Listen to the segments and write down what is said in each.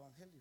evangelio.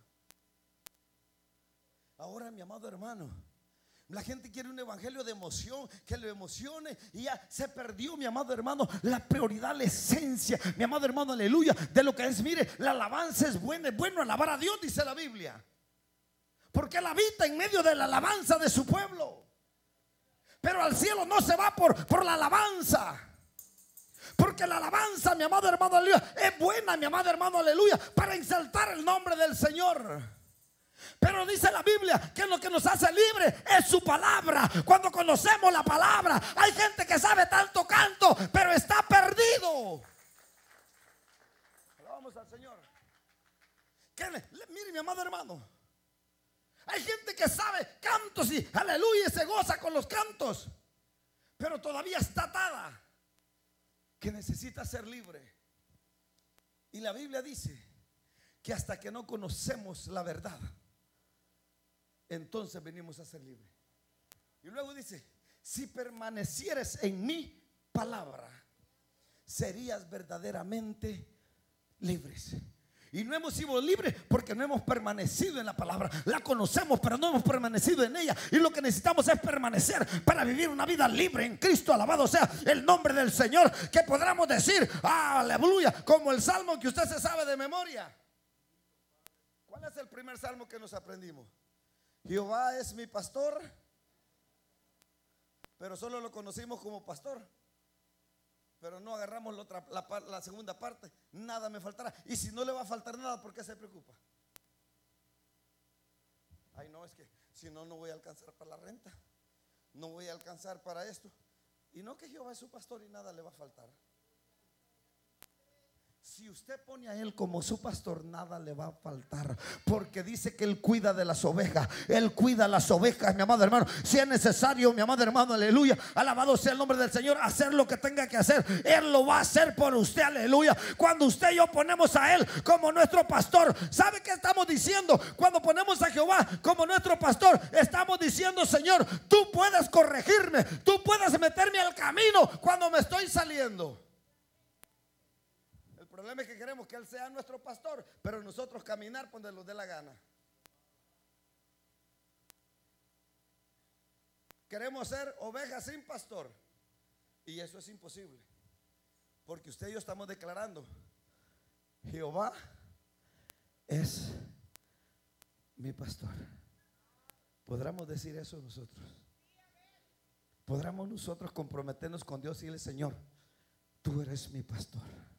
Ahora, mi amado hermano, la gente quiere un evangelio de emoción, que lo emocione, y ya se perdió, mi amado hermano, la prioridad, la esencia, mi amado hermano, aleluya, de lo que es. Mire, la alabanza es buena, es bueno alabar a Dios, dice la Biblia, porque Él habita en medio de la alabanza de su pueblo. Pero al cielo no se va por la alabanza, porque la alabanza, mi amado hermano, aleluya, es buena, mi amado hermano, aleluya, para exaltar el nombre del Señor. Pero dice la Biblia que lo que nos hace libre es su palabra. Cuando conocemos la palabra, hay gente que sabe tanto canto, pero está perdido. Alabamos al Señor. Mire, mi amado hermano, hay gente que sabe cantos y aleluya, se goza con los cantos, pero todavía está atada, que necesita ser libre. Y la Biblia dice que hasta que no conocemos la verdad, entonces venimos a ser libres. Y luego dice: si permanecieres en mi palabra, serías verdaderamente libres. Y no hemos sido libres porque no hemos permanecido en la palabra. La conocemos, pero no hemos permanecido en ella. Y lo que necesitamos es permanecer para vivir una vida libre en Cristo. Alabado sea el nombre del Señor. Que podamos decir aleluya, como el salmo que usted se sabe de memoria. ¿Cuál es el primer salmo que nos aprendimos? Jehová es mi pastor, pero solo lo conocimos como pastor, pero no agarramos la segunda parte. Nada me faltará. Y si no le va a faltar nada, ¿por qué se preocupa? Ay, no, es que si no, no voy a alcanzar para la renta, no voy a alcanzar para esto. Y no, que Jehová es su pastor y nada le va a faltar. Si usted pone a Él como su pastor, nada le va a faltar, porque dice que Él cuida de las ovejas. Él cuida las ovejas, mi amado hermano. Si es necesario, mi amado hermano, aleluya, alabado sea el nombre del Señor, hacer lo que tenga que hacer, Él lo va a hacer por usted, aleluya. Cuando usted y yo ponemos a Él como nuestro pastor, ¿sabe qué estamos diciendo? Cuando ponemos a Jehová como nuestro pastor, estamos diciendo: Señor, tú puedes corregirme, tú puedes meterme al camino cuando me estoy saliendo. El problema es que queremos que Él sea nuestro pastor, pero nosotros caminar por donde nos dé la gana. Queremos ser ovejas sin pastor, y eso es imposible, porque usted y yo estamos declarando: Jehová es mi pastor. ¿Podremos decir eso nosotros? ¿Podremos nosotros comprometernos con Dios y decirle: Señor, tú eres mi pastor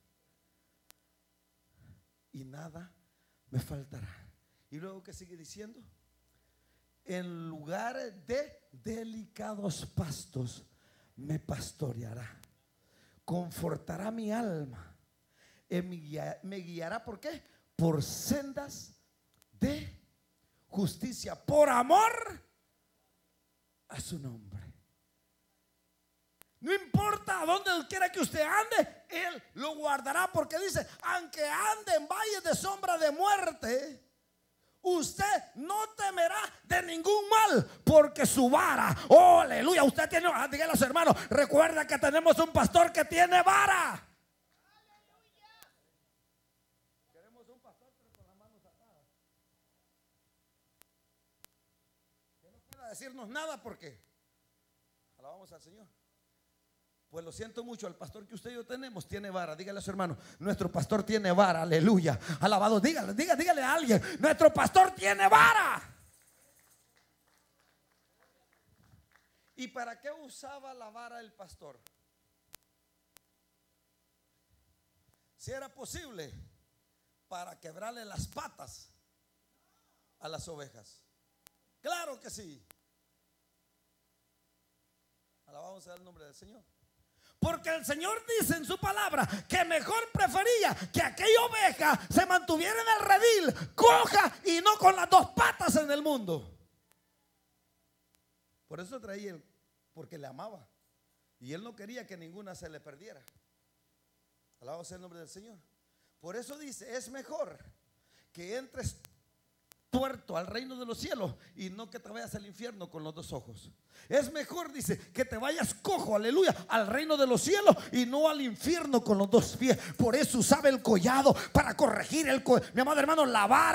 y nada me faltará? Y luego, ¿qué sigue diciendo? En lugar de delicados pastos me pastoreará, confortará mi alma, me guiará. ¿Por qué? Por sendas de justicia, por amor a su nombre. No importa a dónde quiera que usted ande, Él lo guardará, porque dice: aunque ande en valles de sombra de muerte, usted no temerá de ningún mal, porque su vara, oh aleluya, usted tiene, dígale a los hermanos, recuerda que tenemos un pastor que tiene vara. Queremos un pastor pero con las manos atadas, que no pueda decirnos nada, porque alabamos al Señor. Pues lo siento mucho, el pastor que usted y yo tenemos tiene vara. Dígale a su hermano: nuestro pastor tiene vara, aleluya, alabado. Dígale a alguien: nuestro pastor tiene vara. ¿Y para qué usaba la vara el pastor? Si era posible, para quebrarle las patas a las ovejas. Claro que sí. Alabamos al nombre del Señor. Porque el Señor dice en su palabra que mejor prefería que aquella oveja se mantuviera en el redil coja y no con las dos patas en el mundo. Por eso traía él, porque le amaba, y Él no quería que ninguna se le perdiera. Alabado sea el nombre del Señor. Por eso dice: es mejor que entres tuerto al reino de los cielos y no que te vayas al infierno con los dos ojos. Es mejor, dice, que te vayas cojo, aleluya, al reino de los cielos y no al infierno con los dos pies. Por eso usaba el collado para corregir mi amado hermano, la vara.